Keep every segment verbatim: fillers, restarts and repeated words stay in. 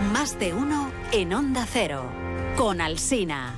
Más de uno en Onda Cero, con Alsina.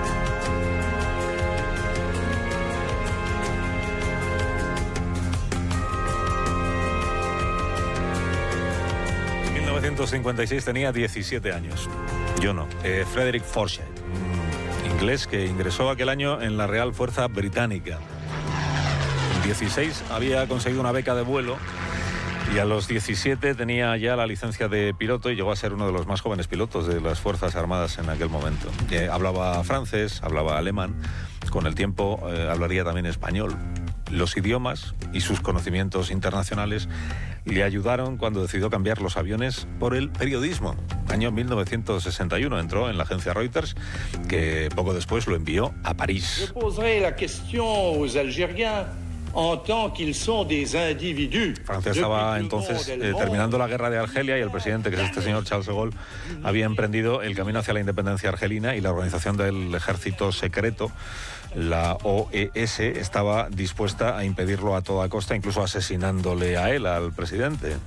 En mil novecientos cincuenta y seis tenía diecisiete años. Yo no. Eh, Frederick Forsyth, inglés que ingresó aquel año en la Real Fuerza Británica. En dieciséis había conseguido una beca de vuelo y a los diecisiete tenía ya la licencia de piloto y llegó a ser uno de los más jóvenes pilotos de las Fuerzas Armadas en aquel momento. Eh, hablaba francés, hablaba alemán, con el tiempo eh, hablaría también español. Los idiomas y sus conocimientos internacionales le ayudaron cuando decidió cambiar los aviones por el periodismo. Año mil novecientos sesenta y uno entró en la agencia Reuters, que poco después lo envió a París. Je poserai la question aux Algériens en tant qu'ils sont des individus. Francia estaba entonces eh, terminando la guerra de Argelia y el presidente, que es este señor Charles de Gaulle, había emprendido el camino hacia la independencia argelina y la organización del ejército secreto, la O E S, estaba dispuesta a impedirlo a toda costa, incluso asesinándole a él, al presidente.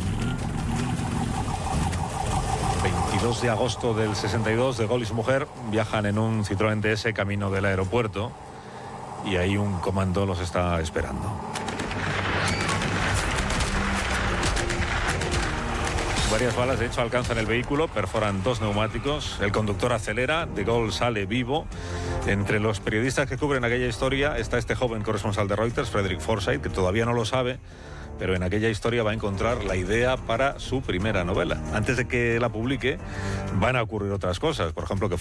veintidós de agosto del sesenta y dos, de Gaulle y su mujer viajan en un Citroën D S camino del aeropuerto y ahí un comando los está esperando. Varias balas, de hecho, alcanzan el vehículo, perforan dos neumáticos, el conductor acelera, de Gaulle sale vivo. Entre los periodistas que cubren aquella historia está este joven corresponsal de Reuters, Frederick Forsyth, que todavía no lo sabe, pero en aquella historia va a encontrar la idea para su primera novela. Antes de que la publique, van a ocurrir otras cosas. Por ejemplo, que